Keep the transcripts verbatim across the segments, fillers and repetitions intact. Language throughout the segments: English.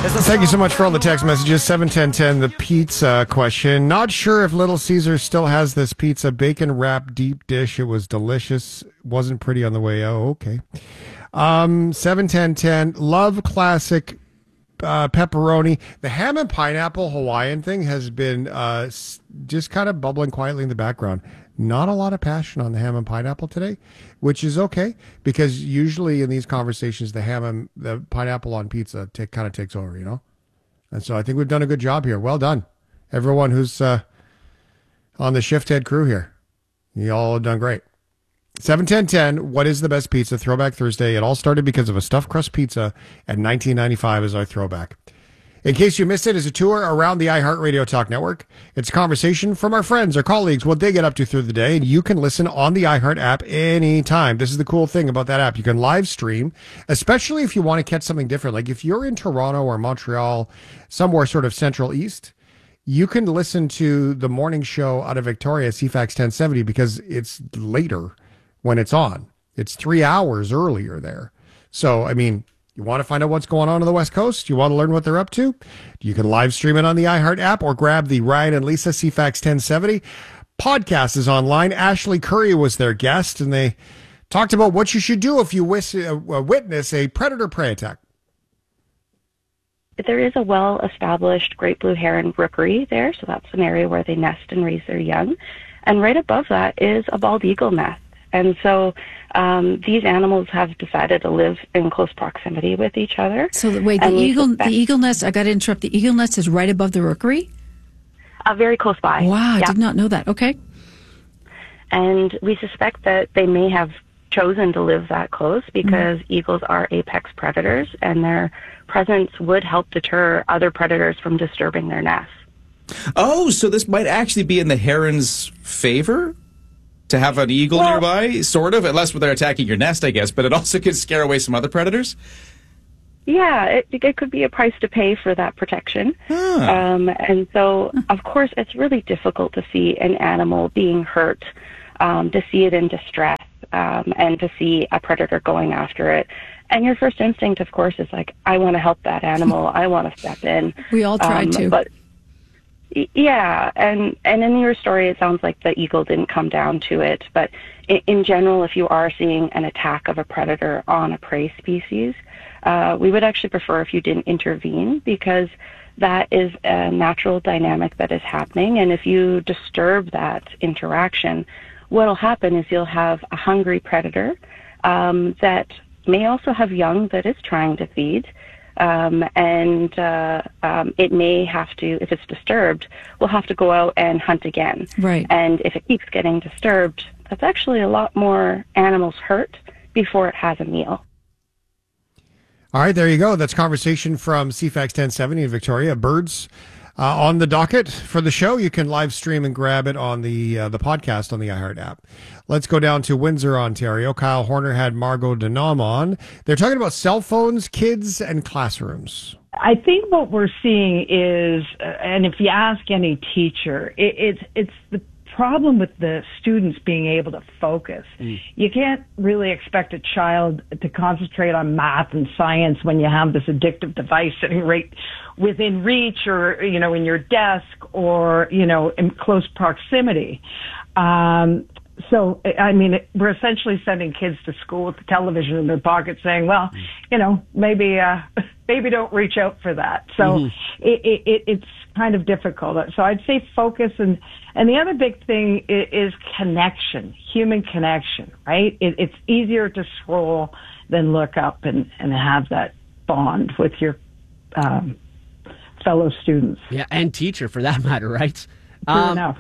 Thank you so much for all the text messages. seven ten ten, the pizza question. Not sure if Little Caesar still has this pizza. Bacon wrapped deep dish. It was delicious. Wasn't pretty on the way. Oh, okay. Um, seven ten ten, love classic uh, pepperoni. The ham and pineapple Hawaiian thing has been uh, just kind of bubbling quietly in the background. Not a lot of passion on the ham and pineapple today, which is okay because usually in these conversations, the ham and the pineapple on pizza take, kind of takes over, you know? And so I think we've done a good job here. Well done. Everyone who's uh, on the Shift Head crew here. You all have done great. seven ten ten, what is the best pizza? Throwback Thursday. It all started because of a stuffed crust pizza at nineteen ninety-five as our throwback. In case you missed it, it's a tour around the iHeartRadio Talk Network. It's a conversation from our friends, our colleagues, what they get up to through the day, and you can listen on the iHeart app anytime. This is the cool thing about that app. You can live stream, especially if you want to catch something different. Like if you're in Toronto or Montreal, somewhere sort of Central East, you can listen to the morning show out of Victoria, C FAX ten seventy, because it's later when it's on. It's three hours earlier there. So, I mean, you want to find out what's going on on the West Coast? You want to learn what they're up to? You can live stream it on the iHeart app or grab the Ryan and Lisa C FAX ten seventy. Podcast is online. Ashley Curry was their guest, and they talked about what you should do if you wish, uh, witness a predator-prey attack. There is a well-established great blue heron rookery there, so that's an area where they nest and raise their young. And right above that is a bald eagle nest. And so um, these animals have decided to live in close proximity with each other. So the, wait, the eagle, suspect- the eagle nest, I got to interrupt, the eagle nest is right above the rookery? Uh, very close by. Wow, I yeah. did not know that. Okay. And we suspect that they may have chosen to live that close because mm-hmm. eagles are apex predators, and their presence would help deter other predators from disturbing their nests. Oh, so this might actually be in the heron's favor? To have an eagle well, nearby, sort of, unless they're attacking your nest, I guess, but it also could scare away some other predators? Yeah, it, it could be a price to pay for that protection. Huh. Um, and so, of course, it's really difficult to see an animal being hurt, um, to see it in distress, um, and to see a predator going after it. And your first instinct, of course, is like, I want to help that animal. I want to step in. We all try um, to. But Yeah, and, and in your story, it sounds like the eagle didn't come down to it. But in, in general, if you are seeing an attack of a predator on a prey species, uh, we would actually prefer if you didn't intervene, because that is a natural dynamic that is happening. And if you disturb that interaction, what will happen is you'll have a hungry predator um, that may also have young that is trying to feed. Um, and uh, um, it may have to, if it's disturbed, we'll have to go out and hunt again. Right. And if it keeps getting disturbed, that's actually a lot more animals hurt before it has a meal. All right, there you go. That's conversation from C FAX ten seventy in Victoria. Birds uh, on the docket for the show. You can live stream and grab it on the uh, the podcast on the iHeart app. Let's go down to Windsor, Ontario. Kyle Horner had Margot Denam on. They're talking about cell phones, kids, and classrooms. I think what we're seeing is, uh, and if you ask any teacher, it, it's it's the problem with the students being able to focus. Mm. You can't really expect a child to concentrate on math and science when you have this addictive device sitting right within reach, or, you know, in your desk, or, you know, in close proximity. Um, So, I mean, we're essentially sending kids to school with the television in their pocket saying, well, you know, maybe, uh, maybe don't reach out for that. So mm-hmm. it, it, it's kind of difficult. So I'd say focus. And, and the other big thing is, is connection, human connection, right? It, it's easier to scroll than look up and, and have that bond with your um, fellow students. Yeah, and teacher for that matter, right? True um, enough.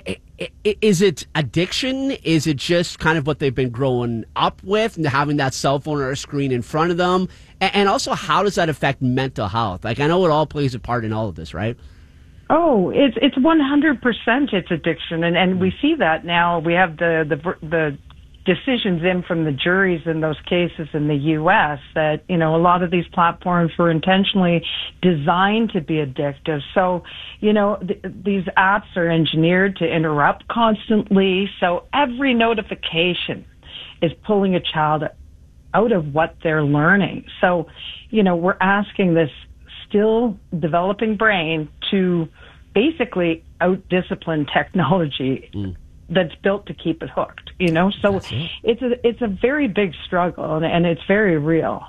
Is it addiction? Is it just kind of what they've been growing up with and having that cell phone or a screen in front of them? And also, how does that affect mental health? Like, I know it all plays a part in all of this, right? Oh, it's it's one hundred percent it's addiction. And, and we see that now. We have the, the, the decisions in from the juries in those cases in the U S that, you know, a lot of these platforms were intentionally designed to be addictive. So, you know, th- these apps are engineered to interrupt constantly. So every notification is pulling a child out of what they're learning. So, you know, we're asking this still developing brain to basically out-discipline technology mm. that's built to keep it hooked, you know? So it. it's a it's a very big struggle, and, and it's very real.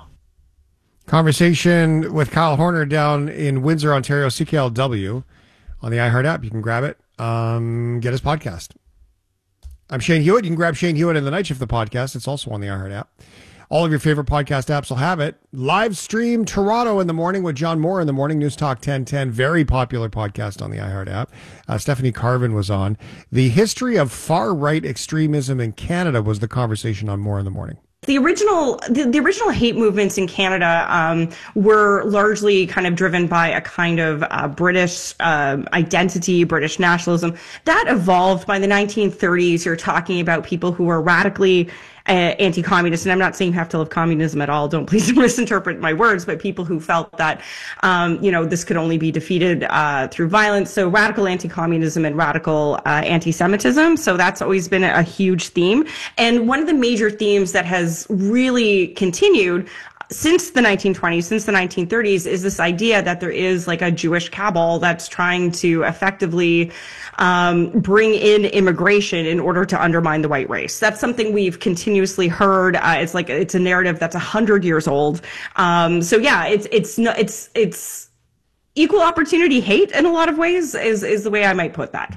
Conversation with Kyle Horner down in Windsor, Ontario, C K L W on the iHeart app. You can grab it. Um, get his podcast. I'm Shane Hewitt. You can grab Shane Hewitt in the Night Shift, the podcast. It's also on the iHeart app. All of your favorite podcast apps will have it. Live stream Toronto in the morning with John Moore in the morning. News Talk ten ten, very popular podcast on the iHeart app. Uh, Stephanie Carvin was on. The history of far-right extremism in Canada was the conversation on Moore in the morning. The original, the, the original hate movements in Canada um, were largely kind of driven by a kind of uh, British uh, identity, British nationalism. That evolved by the nineteen thirties. You're talking about people who were radically uh, anti-communist, and I'm not saying you have to love communism at all. Don't please misinterpret my words, but people who felt that, um, you know, this could only be defeated uh, through violence. So radical anti-communism and radical uh, anti-Semitism. So that's always been a huge theme. And one of the major themes that has really continued since the nineteen twenties, since the nineteen thirties, is this idea that there is like a Jewish cabal that's trying to effectively um, bring in immigration in order to undermine the white race. That's something we've continuously heard. Uh, it's like it's a narrative that's a hundred years old. Um, so yeah, it's it's no, it's it's equal opportunity hate in a lot of ways is is the way I might put that.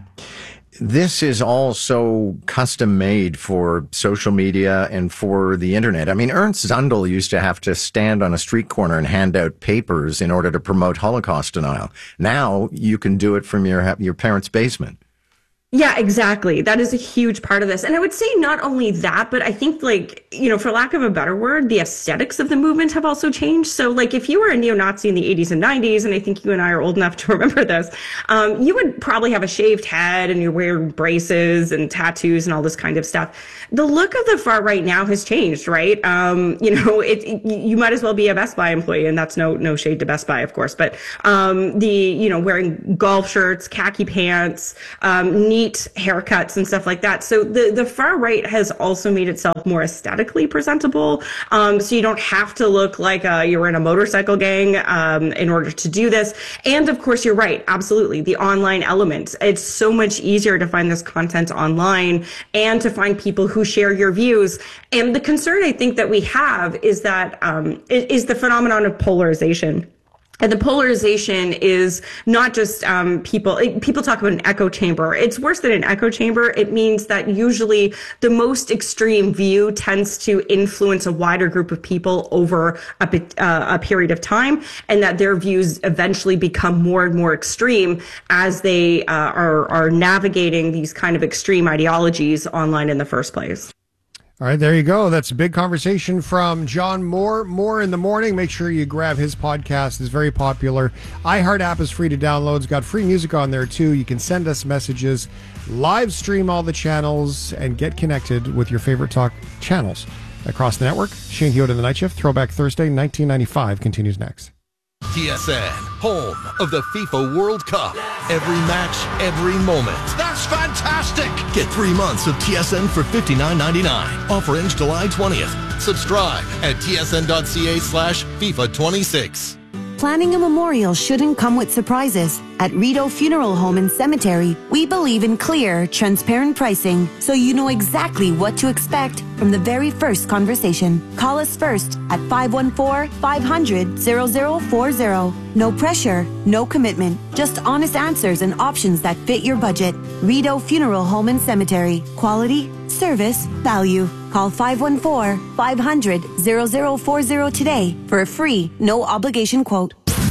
This is all so custom made for social media and for the internet. I mean, Ernst Zundel used to have to stand on a street corner and hand out papers in order to promote Holocaust denial. Now you can do it from your your parents' basement. Yeah, exactly. That is a huge part of this. And I would say not only that, but I think, like, you know, for lack of a better word, the aesthetics of the movement have also changed. So, like, if you were a neo-Nazi in the eighties and nineties, and I think you and I are old enough to remember this, um, you would probably have a shaved head and you wear braces and tattoos and all this kind of stuff. The look of the far right now has changed, right? Um, you know, it, it, you might as well be a Best Buy employee, and that's no no shade to Best Buy, of course. But um, the, you know, wearing golf shirts, khaki pants, um, neat haircuts and stuff like that. So the, the far right has also made itself more aesthetically presentable. Um, so you don't have to look like uh, you're in a motorcycle gang um, in order to do this. And of course, you're right. Absolutely. The online element. It's so much easier to find this content online and to find people who share your views. And the concern I think that we have is that um, is the phenomenon of polarization. And the polarization is not just um, people. People talk about an echo chamber. It's worse than an echo chamber. It means that usually the most extreme view tends to influence a wider group of people over a, uh, a period of time, and that their views eventually become more and more extreme as they uh, are, are navigating these kind of extreme ideologies online in the first place. All right, there you go. That's a big conversation from John Moore. More in the morning. Make sure you grab his podcast. It's very popular. iHeart app is free to download. It's got free music on there, too. You can send us messages, live stream all the channels, and get connected with your favorite talk channels across the network. Shane Hewitt in the Night Shift. Throwback Thursday, nineteen ninety-five, continues next. T S N, home of the FIFA World Cup. Every match, every moment. That's fantastic! Get three months of T S N for fifty-nine ninety-nine. Offer ends July twentieth. Subscribe at tsn.ca slash FIFA 26. Planning a memorial shouldn't come with surprises. At Rideau Funeral Home and Cemetery, we believe in clear, transparent pricing, so you know exactly what to expect from the very first conversation. Call us first at five one four, five hundred, zero zero four zero. No pressure, no commitment, just honest answers and options that fit your budget. Rideau Funeral Home and Cemetery. Quality, service, value. Call five one four, five hundred, zero zero four zero today for a free, no obligation quote.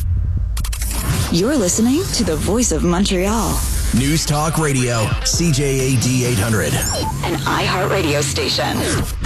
You're listening to the Voice of Montreal. News Talk Radio, C J A D eight hundred. An iHeart radio station.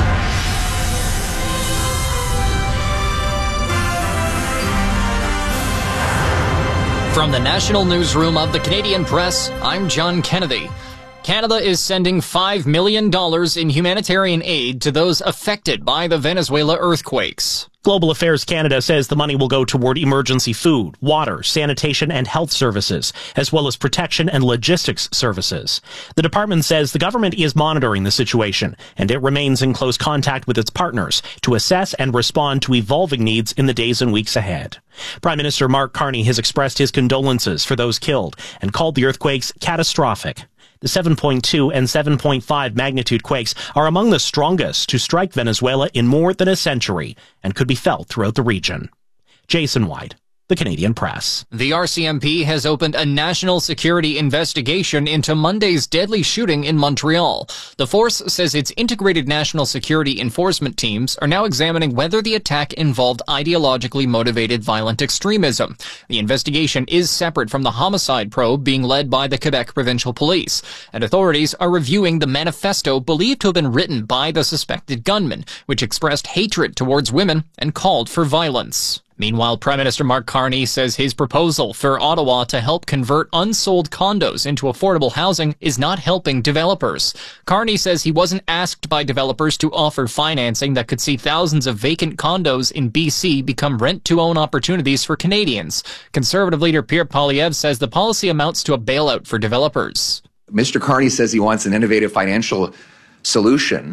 From the National Newsroom of the Canadian Press, I'm John Kennedy. Canada is sending five million dollars in humanitarian aid to those affected by the Venezuela earthquakes. Global Affairs Canada says the money will go toward emergency food, water, sanitation, and health services, as well as protection and logistics services. The department says the government is monitoring the situation, and it remains in close contact with its partners to assess and respond to evolving needs in the days and weeks ahead. Prime Minister Mark Carney has expressed his condolences for those killed and called the earthquakes catastrophic. The seven point two and seven point five magnitude quakes are among the strongest to strike Venezuela in more than a century and could be felt throughout the region. Jason White, The Canadian Press. The R C M P has opened a national security investigation into Monday's deadly shooting in Montreal. The force says its integrated national security enforcement teams are now examining whether the attack involved ideologically motivated violent extremism. The investigation is separate from the homicide probe being led by the Quebec Provincial Police, and authorities are reviewing the manifesto believed to have been written by the suspected gunman, which expressed hatred towards women and called for violence. Meanwhile, Prime Minister Mark Carney says his proposal for Ottawa to help convert unsold condos into affordable housing is not helping developers. Carney says he wasn't asked by developers to offer financing that could see thousands of vacant condos in B C become rent-to-own opportunities for Canadians. Conservative leader Pierre Poilievre says the policy amounts to a bailout for developers. Mister Carney says he wants an innovative financial solution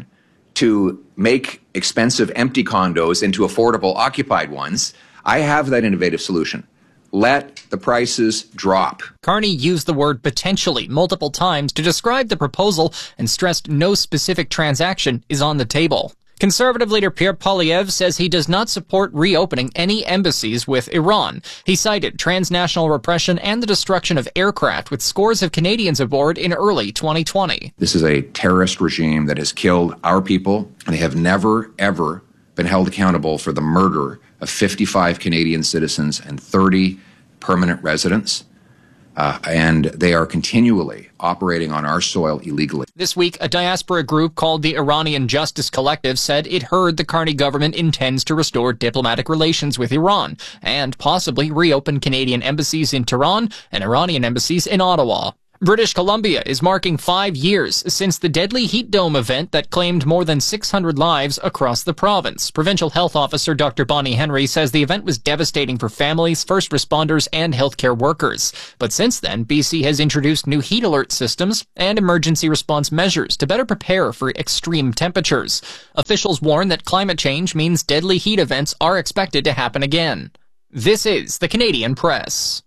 to make expensive empty condos into affordable occupied ones. I have that innovative solution. Let the prices drop. Carney used the word potentially multiple times to describe the proposal and stressed no specific transaction is on the table. Conservative leader Pierre Poilievre says he does not support reopening any embassies with Iran. He cited transnational repression and the destruction of aircraft with scores of Canadians aboard in early twenty twenty. This is a terrorist regime that has killed our people, and they have never, ever been held accountable for the murder of fifty-five Canadian citizens and thirty permanent residents. Uh, and they are continually operating on our soil illegally. This week, a diaspora group called the Iranian Justice Collective said it heard the Carney government intends to restore diplomatic relations with Iran and possibly reopen Canadian embassies in Tehran and Iranian embassies in Ottawa. British Columbia is marking five years since the deadly heat dome event that claimed more than six hundred lives across the province. Provincial Health Officer Doctor Bonnie Henry says the event was devastating for families, first responders, and healthcare workers. But since then, B C has introduced new heat alert systems and emergency response measures to better prepare for extreme temperatures. Officials warn that climate change means deadly heat events are expected to happen again. This is the Canadian Press.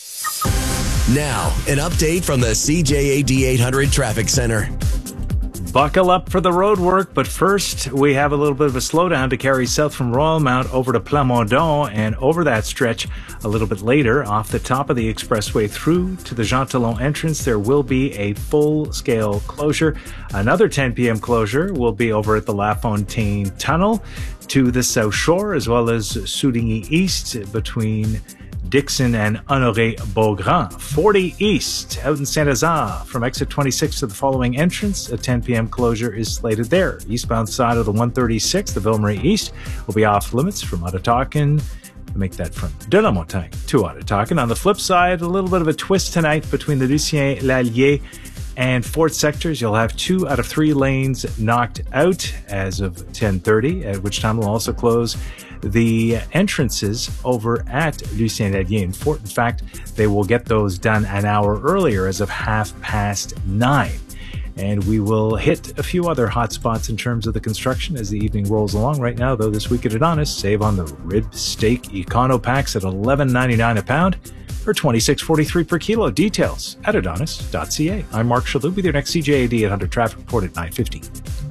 Now, an update from the C J A D eight hundred Traffic Center. Buckle up for the road work, but first we have a little bit of a slowdown to carry south from Royalmount over to Plamondon and over that stretch a little bit later off the top of the expressway through to the Jean Talon entrance. There will be a full-scale closure. Another ten p.m. closure will be over at the La Fontaine Tunnel to the South Shore, as well as Soudigny East between Dixon and Honoré-Beaugrand. forty East, out in Saint-Lazare, from exit twenty-six to the following entrance, a ten p.m. closure is slated there. Eastbound side of the one thirty-six, the Ville-Marie East, will be off limits from Ottawakin. Make that from De La Montagne to Ottawakin. On the flip side, a little bit of a twist tonight between the Lucien Lallier and Fort sectors. You'll have two out of three lanes knocked out as of ten thirty, at which time we'll also close the entrances over at Lucien Lallier and Fort. In fact, they will get those done an hour earlier as of half past nine. And we will hit a few other hot spots in terms of the construction as the evening rolls along. Right now, though, this week at Adonis, save on the rib steak Econo packs at eleven ninety-nine a pound or twenty-six forty-three per kilo. Details at adonis dot c a. I'm Mark Shalhoub with your next C J A D eight hundred traffic report at nine fifteen.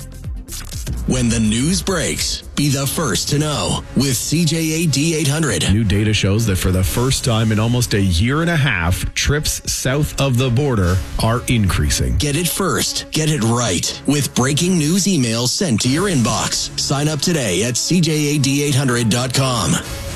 When the news breaks, be the first to know with C J A D eight hundred. New data shows that for the first time in almost a year and a half, trips south of the border are increasing. Get it first. Get it right. With breaking news emails sent to your inbox. Sign up today at c j a d eight hundred dot com.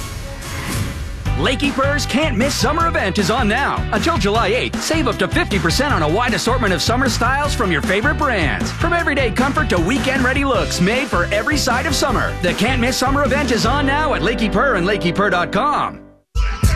Lakey Purr's Can't Miss Summer event is on now. Until July eighth, save up to fifty percent on a wide assortment of summer styles from your favorite brands. From everyday comfort to weekend-ready looks made for every side of summer. The Can't Miss Summer event is on now at Lakey Purr and lakey purr dot com.